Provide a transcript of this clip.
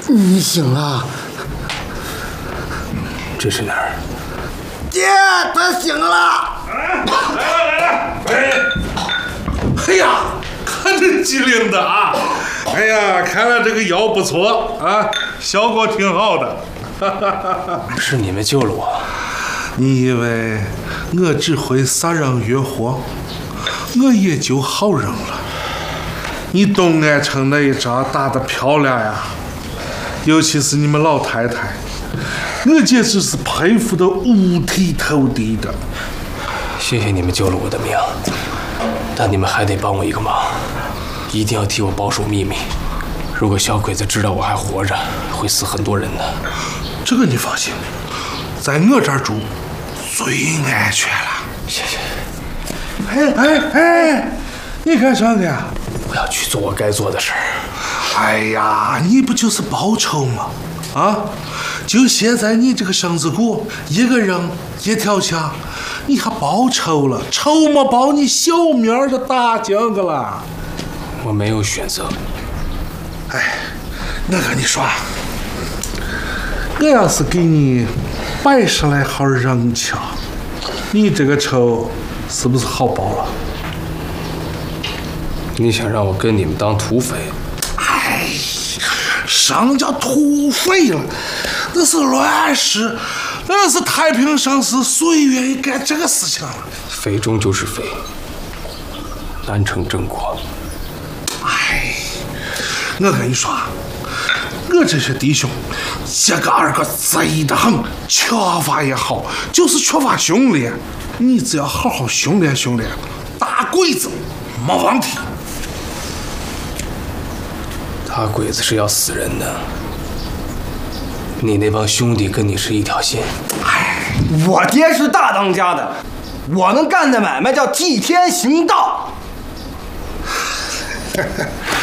你醒了？ 这是哪儿？ 爹，他醒了！ 来了！哎呀，看这机灵的啊！哎呀，看来这个药不错啊，效果挺好的。 是你们救了我。 你以为我只会撒扔越货，我也就好扔了。你东安城那一仗打得漂亮呀，尤其是你们老太太，我简直是佩服得五体投地的。 谢谢你们救了我的命，但你们还得帮我一个忙，一定要替我保守秘密。如果小鬼子知道我还活着，会死很多人的。 这个你放心，在我这儿住最安全了。 谢谢。 哎，你干啥的呀？ 我要去做我该做的事儿。 哎呀，你不就是报仇吗？啊，就现在你这个身子骨，一个人一条枪，你还报仇了？仇没报，你小命儿就打将个了。 我没有选择。 哎，我跟你说，我要是给你110来号人枪，你这个仇是不是好报了？ 你想让我跟你们当土匪？ 哎，什叫土匪了？那是乱世，那是太平盛世，谁愿意干这个事情了？ 匪终究是匪，难成正果。 哎，我跟你说，我这些弟兄，一个二个贼得很，缺乏也好，就是缺乏训练。你只要好好训练训练，打鬼子没问题。 打鬼子是要死人的，你那帮兄弟跟你是一条心。 哎，我爹是大当家的，我们干的买卖叫替天行道。